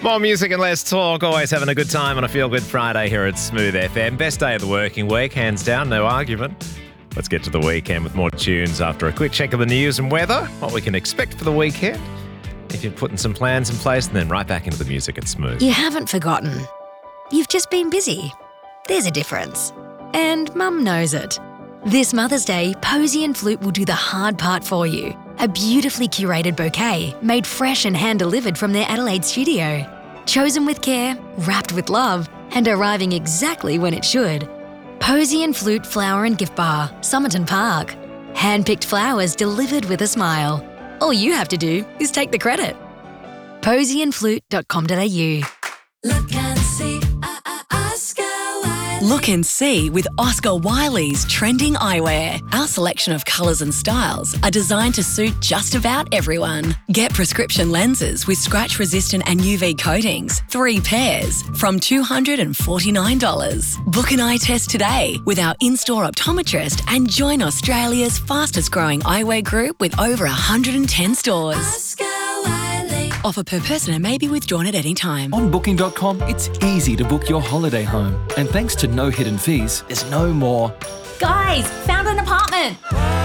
More music and less talk. Always having a good time on a Feel Good Friday here at Smooth FM. Best day of the working week, hands down, no argument. Let's get to the weekend with more tunes after a quick check of the news and weather, what we can expect for the weekend, if you're putting some plans in place, and then right back into the music at Smooth. You haven't forgotten. You've just been busy. There's a difference. And Mum knows it. This Mother's Day, Posy and Flute will do the hard part for you. A beautifully curated bouquet, made fresh and hand-delivered from their Adelaide studio. Chosen with care, wrapped with love, and arriving exactly when it should. Posy and Flute Flower and Gift Bar, Somerton Park. Hand-picked flowers delivered with a smile. All you have to do is take the credit. posyandflute.com.au. Look and see, Oscar Wiley. Look and see with Oscar Wiley's trending eyewear. Our selection of colours and styles are designed to suit just about everyone. Get prescription lenses with scratch-resistant and UV coatings, 3 pairs, from $249. Book an eye test today with our in-store optometrist and join Australia's fastest-growing eyewear group with over 110 stores. Oscar Wiley. Offer per person and may be withdrawn at any time. On Booking.com, it's easy to book your holiday home. And thanks to no hidden fees, there's no more. Guys, found an apartment.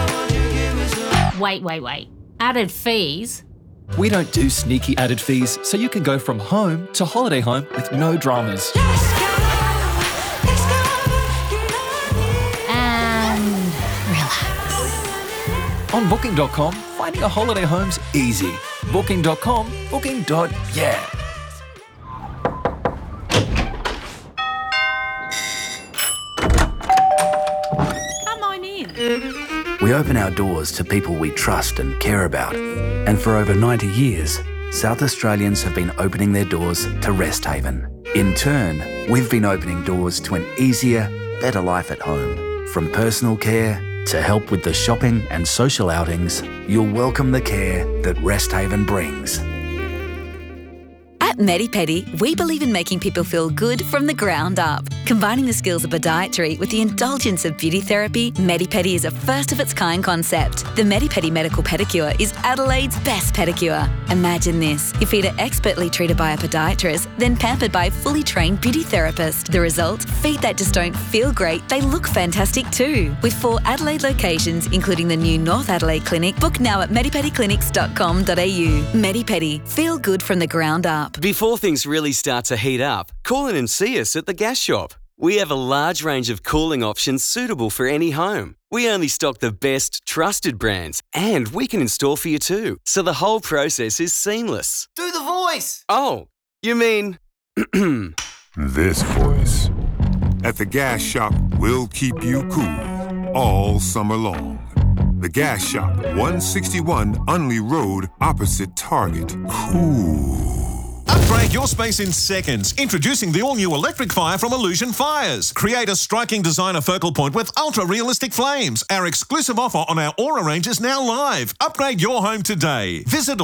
Wait. Added fees? We don't do sneaky added fees, so you can go from home to holiday home with no dramas. And relax. On Booking.com, finding a holiday home's easy. Booking.com, booking.yeah. Come on in. We open our doors to people we trust and care about. And for over 90 years, South Australians have been opening their doors to Rest Haven. In turn, we've been opening doors to an easier, better life at home. From personal care to help with the shopping and social outings, you'll welcome the care that Rest Haven brings. At MediPedi, we believe in making people feel good from the ground up. Combining the skills of podiatry with the indulgence of beauty therapy, MediPedi is a first-of-its-kind concept. The MediPedi Medical Pedicure is Adelaide's best pedicure. Imagine this. Your feet are expertly treated by a podiatrist, then pampered by a fully trained beauty therapist. The result? Feet that just don't feel great, they look fantastic too. With 4 Adelaide locations, including the new North Adelaide Clinic, book now at medipediclinics.com.au. MediPedi. Feel good from the ground up. Before things really start to heat up, call in and see us at the Gas Shop. We have a large range of cooling options suitable for any home. We only stock the best, trusted brands, and we can install for you too, so the whole process is seamless. Do the voice! Oh, you mean... This voice. At the Gas Shop, we'll keep you cool all summer long. The Gas Shop, 161 Unley Road, opposite Target. Cool. Upgrade your space in seconds. Introducing the all-new electric fire from Illusion Fires. Create a striking designer focal point with ultra-realistic flames. Our exclusive offer on our Aura range is now live. Upgrade your home today. Visit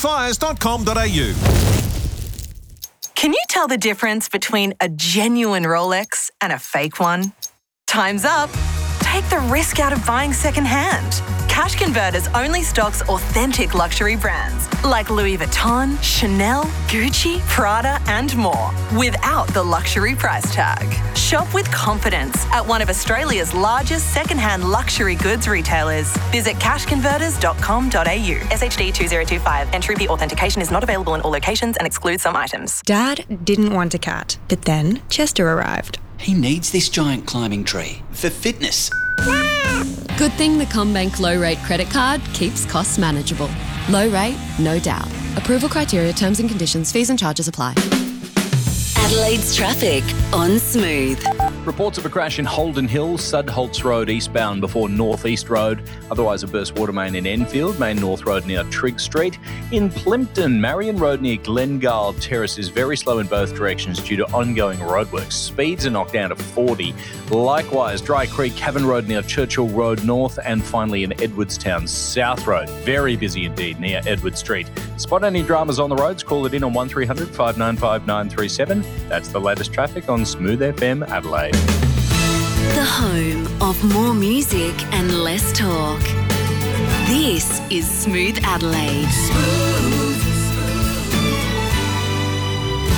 illusionfires.com.au. Can you tell the difference between a genuine Rolex and a fake one? Time's up. Take the risk out of buying secondhand. Cash Converters only stocks authentic luxury brands like Louis Vuitton, Chanel, Gucci, Prada, and more without the luxury price tag. Shop with confidence at one of Australia's largest secondhand luxury goods retailers. Visit cashconverters.com.au. SHD 2025. Entry authentication is not available in all locations and excludes some items. Dad didn't want a cat, but then Chester arrived. He needs this giant climbing tree for fitness. Good thing the CommBank low rate credit card keeps costs manageable. Low rate, no doubt. Approval criteria, terms and conditions, fees and charges apply. Adelaide's traffic on Smooth. Reports of a crash in Holden Hill, Sudholtz Road eastbound before North East Road. Otherwise a burst water main in Enfield, Main North Road near Trigg Street. In Plympton, Marion Road near Glengale Terrace is very slow in both directions due to ongoing roadworks. Speeds are knocked down to 40. Likewise, Dry Creek, Cavan Road near Churchill Road North, and finally in Edwardstown South Road. Very busy indeed near Edward Street. Spot any dramas on the roads, call it in on 1300 595 937. That's the latest traffic on Smooth FM Adelaide. The home of more music and less talk. This is Smooth Adelaide.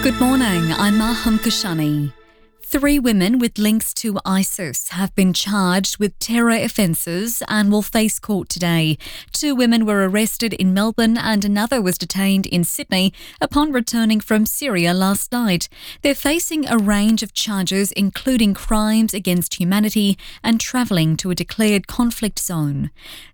Good morning, I'm Maham Kashani. 3 women with links to ISIS have been charged with terror offences and will face court today. 2 women were arrested in Melbourne and another was detained in Sydney upon returning from Syria last night. They're facing a range of charges including crimes against humanity and travelling to a declared conflict zone.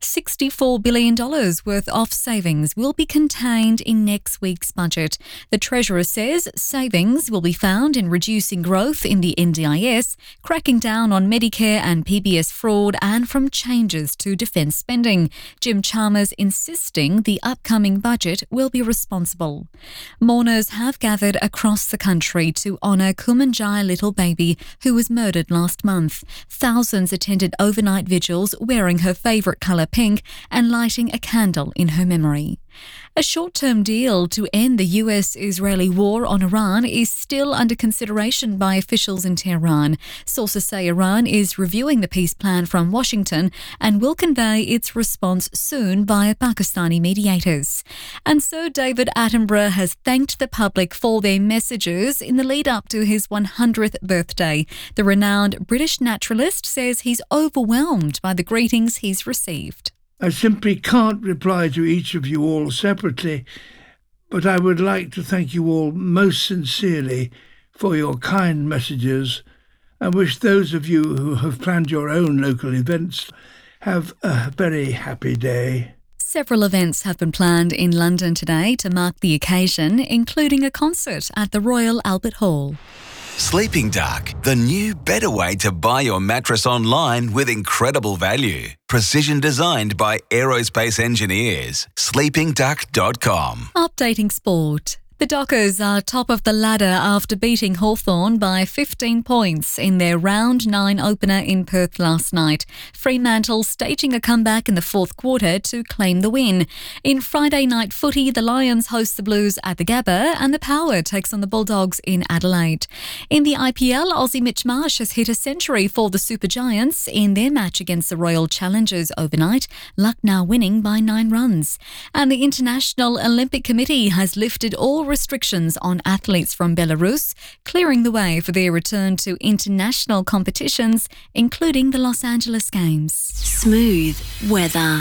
$64 billion worth of savings will be contained in next week's budget. The Treasurer says savings will be found in reducing growth in the NDIS, cracking down on Medicare and PBS fraud, and from changes to defence spending. Jim Chalmers insisting the upcoming budget will be responsible. Mourners have gathered across the country to honour Kumanjai Little Baby, who was murdered last month. Thousands attended overnight vigils wearing her favourite colour pink and lighting a candle in her memory. A short-term deal to end the US-Israeli war on Iran is still under consideration by officials in Tehran. Sources say Iran is reviewing the peace plan from Washington and will convey its response soon via Pakistani mediators. And so David Attenborough has thanked the public for their messages in the lead-up to his 100th birthday. The renowned British naturalist says he's overwhelmed by the greetings he's received. I simply can't reply to each of you all separately, but I would like to thank you all most sincerely for your kind messages and wish those of you who have planned your own local events have a very happy day. Several events have been planned in London today to mark the occasion, including a concert at the Royal Albert Hall. Sleeping Duck, the new better way to buy your mattress online with incredible value. Precision designed by aerospace engineers. sleepingduck.com. Updating sport. The Dockers are top of the ladder after beating Hawthorn by 15 points in their Round 9 opener in Perth last night. Fremantle staging a comeback in the fourth quarter to claim the win. In Friday night footy, the Lions host the Blues at the Gabba and the Power takes on the Bulldogs in Adelaide. In the IPL, Aussie Mitch Marsh has hit a century for the Super Giants in their match against the Royal Challengers overnight, Lucknow winning by 9 runs. And the International Olympic Committee has lifted all restrictions on athletes from Belarus, clearing the way for their return to international competitions, including the Los Angeles Games. Smooth weather.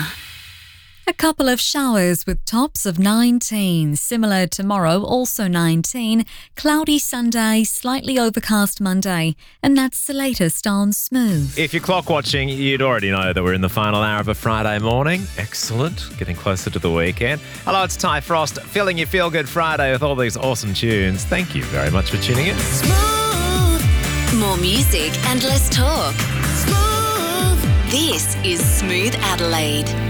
A couple of showers with tops of 19. Similar tomorrow, also 19. Cloudy Sunday, slightly overcast Monday. And that's the latest on Smooth. If you're clock watching, you'd already know that we're in the final hour of a Friday morning. Excellent. Getting closer to the weekend. Hello, it's Ty Frost, filling your Feel Good Friday with all these awesome tunes. Thank you very much for tuning in. Smooth. More music and less talk. Smooth. This is Smooth Adelaide.